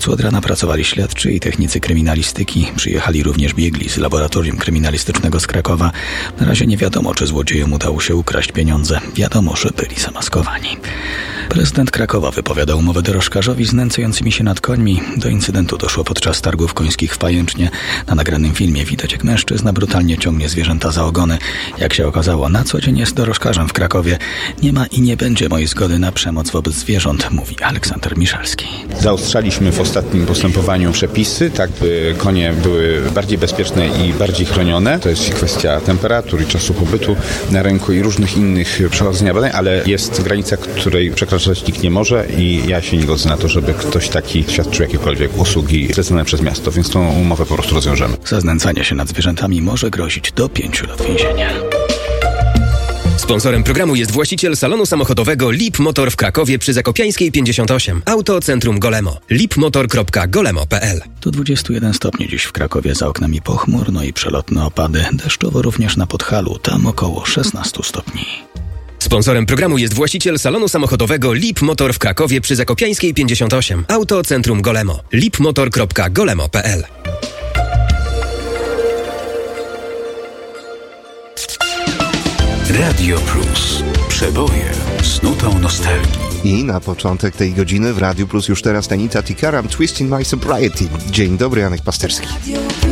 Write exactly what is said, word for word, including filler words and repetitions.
Krakowcu od rana pracowali śledczy i technicy kryminalistyki. Przyjechali również biegli z laboratorium kryminalistycznego z Krakowa. Na razie nie wiadomo, czy złodziejom udało się ukraść pieniądze. Wiadomo, że byli zamaskowani. Prezydent Krakowa wypowiadał umowę dorożkarzowi znęcającymi się nad końmi. Do incydentu doszło podczas targów końskich w Pajęcznie. Na nagranym filmie widać, jak mężczyzna brutalnie ciągnie zwierzęta za ogony. Jak się okazało, na co dzień jest dorożkarzem w Krakowie. Nie ma i nie będzie mojej zgody na przemoc wobec zwierząt, mówi Aleksander Miszalski. Zaostrzaliśmy w ostatnim postępowaniu przepisy, tak by konie były bardziej bezpieczne i bardziej chronione. To jest kwestia temperatur i czasu pobytu na rynku i różnych innych przechodzenia badań, ale jest granica, której przekraczać nikt nie może i ja się nie godzę na to, żeby ktoś taki świadczył jakiekolwiek usługi zlecone przez miasto, więc tą umowę po prostu rozwiążemy. Za znęcanie się nad zwierzętami może grozić do pięciu lat więzienia. Sponsorem programu jest właściciel salonu samochodowego Lip Motor w Krakowie przy Zakopiańskiej pięćdziesiąt osiem. Auto Centrum Golemo. lipmotor kropka golemo kropka p l. Do dwudziestu jeden stopni dziś w Krakowie, za oknami pochmurno i przelotne opady. Deszczowo również na Podhalu, tam około szesnastu stopni. Sponsorem programu jest właściciel salonu samochodowego Lip Motor w Krakowie przy Zakopiańskiej pięćdziesiąt osiem. Auto Centrum Golemo. lipmotor kropka golemo kropka p l. Radio Plus. Przeboje z nutą nostalgii. I na początek tej godziny w Radio Plus już teraz Tanita Tikaram, Twisting My Sobriety. Dzień dobry, Janek Pasterski.